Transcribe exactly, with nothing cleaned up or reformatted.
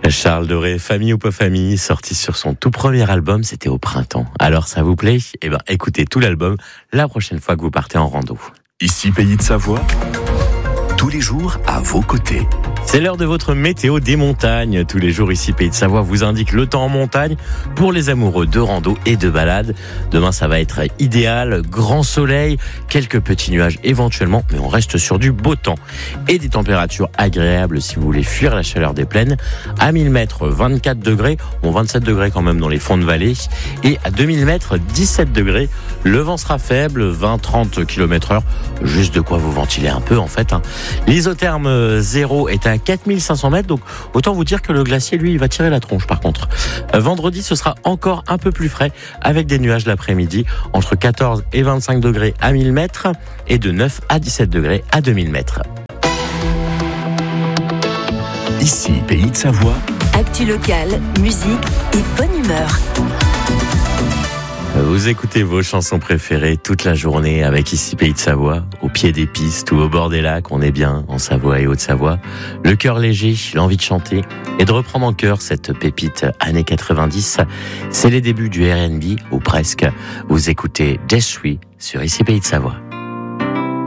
Charles Doré, Famille ou pas famille, sorti sur son tout premier album, c'était au printemps. Alors ça vous plaît ? Eh ben écoutez tout l'album la prochaine fois que vous partez en rando. Ici Pays de Savoie, tous les jours à vos côtés. C'est l'heure de votre météo des montagnes. Tous les jours ici, Pays de Savoie vous indique le temps en montagne pour les amoureux de rando et de balade. Demain, ça va être idéal, grand soleil, quelques petits nuages éventuellement, mais on reste sur du beau temps. Et des températures agréables si vous voulez fuir la chaleur des plaines. À mille mètres, vingt-quatre degrés, bon vingt-sept degrés quand même dans les fonds de vallée. Et à deux mille mètres, dix-sept degrés. Le vent sera faible, vingt à trente kilomètres heure. Juste de quoi vous ventiler un peu en fait. Hein. L'isotherme zéro est à quatre mille cinq cents mètres, donc autant vous dire que le glacier, lui, il va tirer la tronche par contre. Vendredi, ce sera encore un peu plus frais, avec des nuages l'après-midi, entre quatorze et vingt-cinq degrés à mille mètres, et de neuf à dix-sept degrés à deux mille mètres. Ici, Pays de Savoie. Actu locale, musique et bonne humeur. Vous écoutez vos chansons préférées toute la journée avec Ici Pays de Savoie, au pied des pistes ou au bord des lacs, on est bien en Savoie et Haute-Savoie. Le cœur léger, l'envie de chanter et de reprendre en cœur cette pépite années quatre-vingt-dix. C'est les débuts du R and B, ou presque. Vous écoutez Jess Sui sur Ici Pays de Savoie.